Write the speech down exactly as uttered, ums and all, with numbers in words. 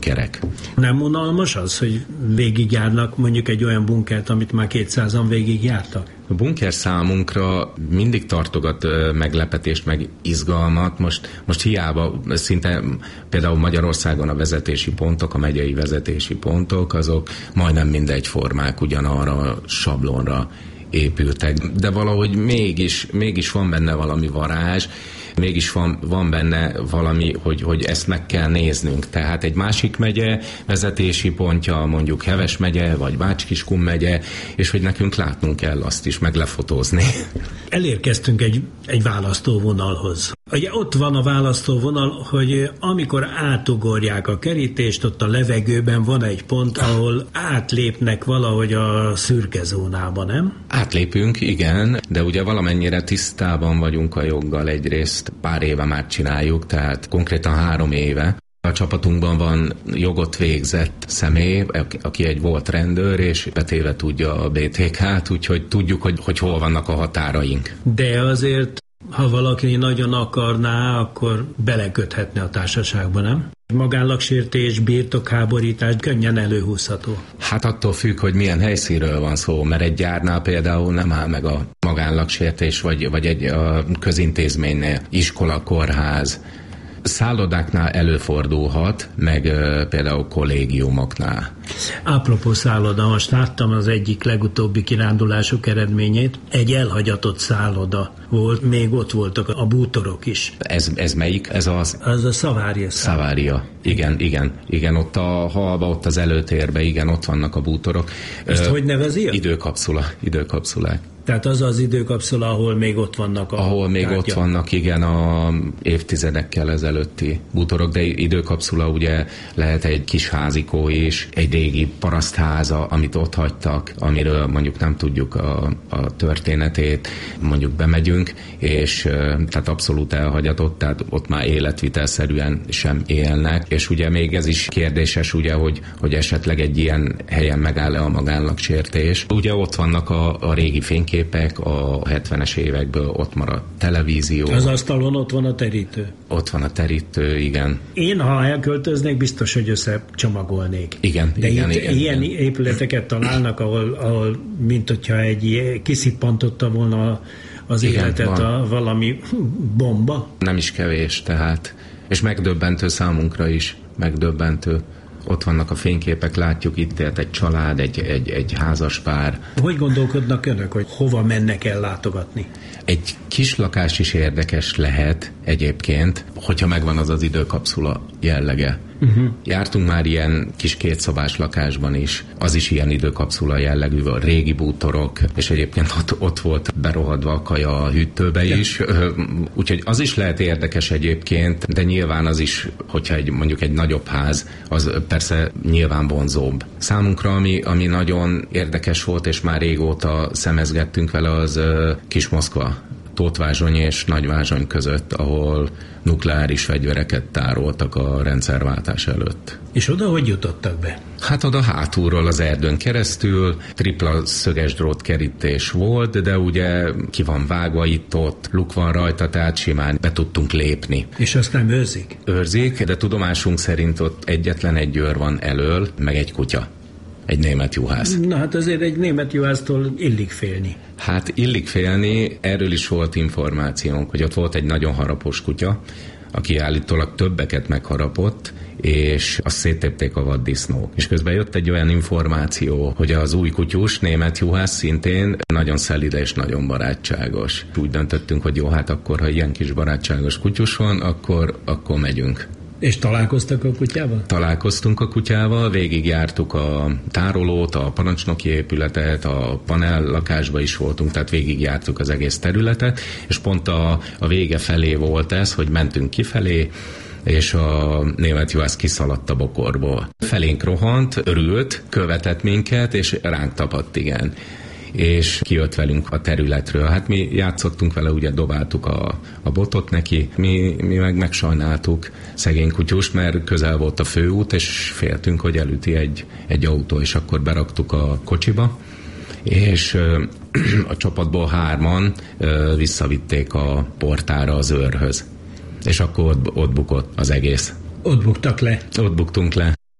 kerek. Nem unalmas az, hogy végigjárnak mondjuk egy olyan bunkert, amit már kétszázan végigjártak? A bunker számunkra mindig tartogat meglepetést, meg izgalmat. Most, most hiába szinte például Magyarországon a vezetési pontok, a megyei vezetési pontok, azok majdnem mindegyformák, ugyanarra a sablonra épültek. De valahogy mégis, mégis van benne valami varázs, mégis van, van benne valami, hogy, hogy ezt meg kell néznünk. Tehát egy másik megye vezetési pontja, mondjuk Heves megye, vagy Bács-Kiskun megye, és hogy nekünk látnunk kell azt is, meg lefotózni. Elérkeztünk egy, egy választóvonalhoz. Ugye ott van a választóvonal, hogy amikor átugorják a kerítést, ott a levegőben van egy pont, ahol átlépnek valahogy a szürke zónába, nem? Átlépünk, igen, de ugye valamennyire tisztában vagyunk a joggal egyrészt. Pár éve már csináljuk, tehát konkrétan három éve. A csapatunkban van jogot végzett személy, aki egy volt rendőr, és betéve tudja a bé té ká-t, úgyhogy tudjuk, hogy, hogy hol vannak a határaink. De azért, ha valaki nagyon akarná, akkor beleköthetne a társaságba, nem? Magánlagsértés, birtokháborítás könnyen előhúzható. Hát attól függ, hogy milyen helyszínről van szó, mert egy gyárnál például nem áll meg a magánlagsértés, vagy, vagy egy a közintézménynél, iskola, kórház. Szállodáknál előfordulhat, meg uh, például kollégiumoknál. Apropó szálloda, most láttam az egyik legutóbbi kirándulások eredményét. Egy elhagyatott szálloda volt, még ott voltak a bútorok is. Ez, ez melyik? Ez az? Az a Szavária. Szavária. Igen, igen. Igen, ott a halba, ott az előtérben, igen, ott vannak a bútorok. Ezt uh, hogy nevezi? Időkapszula, időkapszulák. Tehát az az időkapszula, ahol még ott vannak a Ahol még tárgyak. Ott vannak, igen, a évtizedekkel ezelőtti bútorok, de időkapszula ugye lehet egy kis házikó is, egy régi parasztháza, amit ott hagytak, amiről mondjuk nem tudjuk a, a történetét, mondjuk bemegyünk, és tehát abszolút elhagyatott, tehát ott már életvitelszerűen sem élnek, és ugye még ez is kérdéses, ugye, hogy, hogy esetleg egy ilyen helyen megáll-e a magánlagsértés. Ugye ott vannak a, a régi fényképek, a hetvenes évekből ott maradt televízió. Az asztalon ott van a terítő. Ott van a terítő, igen. Én, ha elköltöznék, biztos, hogy összecsomagolnék. Igen, De igen, itt igen, ilyen igen. épületeket találnak, ahol, ahol mint hogyha egy kiszippantotta volna az igen, életet a valami bomba. Nem is kevés, tehát. És megdöbbentő számunkra is, megdöbbentő. Ott vannak a fényképek, látjuk, itt élt egy család, egy, egy, egy házaspár. Hogy gondolkodnak önök, hogy hova mennek el látogatni? Egy kis lakás is érdekes lehet egyébként, hogyha megvan az az időkapszula jellege. Uh-huh. Jártunk már ilyen kis kétszobás lakásban is, az is ilyen időkapszula jellegű, a régi bútorok, és egyébként ott, ott volt berohadva a kaja a hűtőbe is, ja. Úgyhogy az is lehet érdekes egyébként, de nyilván az is, hogyha egy, mondjuk egy nagyobb ház, az persze nyilván vonzóbb. Számunkra, ami, ami nagyon érdekes volt, és már régóta szemezgettünk vele, az Kis-Moszkva, Tóth-Vázsony és Nagyvázsony között, ahol nukleáris fegyvereket tároltak a rendszerváltás előtt. És oda hogy jutottak be? Hát oda hátulról az erdőn keresztül, tripla szöges drótkerítés volt, de ugye ki van vágva itt-ott, luk van rajta, tehát simán be tudtunk lépni. És azt nem őrzik? Őrzik, de tudomásunk szerint ott egyetlen egy őr van elől, meg egy kutya. Egy német juhász. Na hát azért egy német juhásztól illik félni. Hát illik félni, erről is volt információnk, hogy ott volt egy nagyon harapos kutya, aki állítólag többeket megharapott, és azt széttépték a vaddisznók. És közben jött egy olyan információ, hogy az új kutyus, német juhász szintén nagyon szelíd és nagyon barátságos. Úgy döntöttünk, hogy jó, hát akkor, ha ilyen kis barátságos kutyus van, akkor, akkor megyünk. És találkoztak a kutyával? Találkoztunk a kutyával, végigjártuk a tárolót, a parancsnoki épületet, a panel lakásba is voltunk, tehát végigjártuk az egész területet, és pont a, a vége felé volt ez, hogy mentünk kifelé, és a német juhász kiszaladt a bokorból. Felénk rohant, örült, követett minket, és ránk tapadt, igen. És kijött velünk a területről. Hát mi játszottunk vele, ugye dobáltuk a, a botot neki, mi, mi meg megsajnáltuk szegény kutyust, mert közel volt a főút, és féltünk, hogy elüti egy, egy autó, és akkor beraktuk a kocsiba, és ö, a csapatból hárman ö, visszavitték a portára az őrhöz. És akkor ott, ott bukott az egész. Ott buktak le? Ott buktunk le.